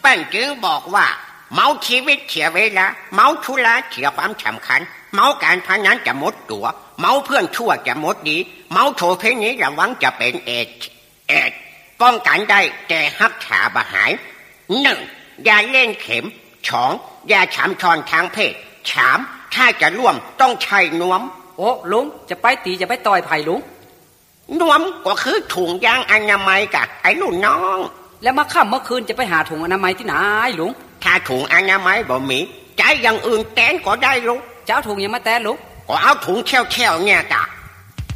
ปิ้ลจึงบอกว่าเมาชีวิตเสียเวลาเมาธุระเสียความสำคัญเมาการพนันจะหมดตัวเมาเพื่อนชั่วจะหมดดีเมาโถเพนี้ระวังจะเป็นเอดป้องกันได้แต่ฮักษาบ่หาย1อย่าเล่นเข็ม2อย่าฉามชอนทางเพศ3ถ้าจะร่วมต้องใช้นวมโอ้ลุงจะไปตีจะไปต่อยไผ่ลุงนวมก็คือถุงยางอนามัยกะไอ้ลูกน้องแล้วมาค่ำเมื่อคืนจะไปหาถุงอนามัยที่ไหนลุงถ้าถุงอนามัยบ่มีใจอย่างอื่นแตนก็ได้ลุงเจ้าถุงยังมาแตนลุงก็เอาถุงแช่วๆเนี่ยกะ